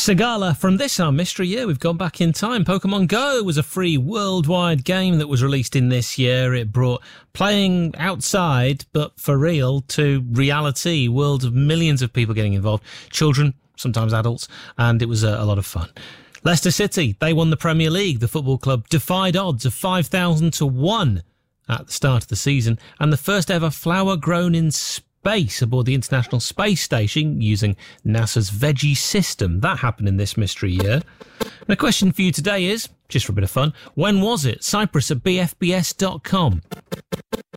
Sagala, from this, our mystery year, we've gone back in time. Pokemon Go was a free worldwide game that was released in this year. It brought playing outside, but for real, to reality, world of millions of people getting involved, children, sometimes adults, and it was a lot of fun. Leicester City, they won the Premier League. The football club defied odds of 5,000 to 1 at the start of the season, and the first ever flower grown in space aboard the International Space Station using NASA's Veggie system. That happened in this mystery year. And the question for you today is, just for a bit of fun, when was it? Cyprus at bfbs.com.